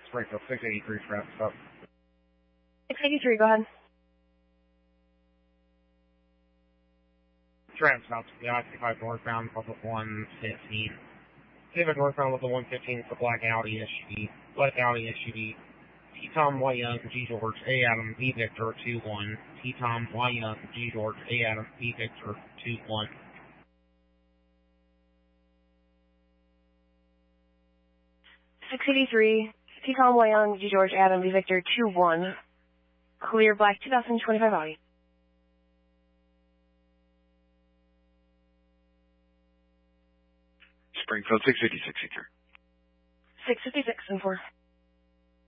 Springfield 683 traffic stop. 683, go ahead. Traffic stop to the I-65 northbound level 115. Pacific northbound level 115 is the black Audi SUV. Black Audi SUV. T-Tom Y Young, G George, A Adam, B Victor 21. T-Tom Y Young, G George, A Adam, B Victor 21. .683, T-Tom Y Young, G George, Adam, B Victor 21. Clear black 2025 Audi. Springfield 656, Secure. 656 and 4.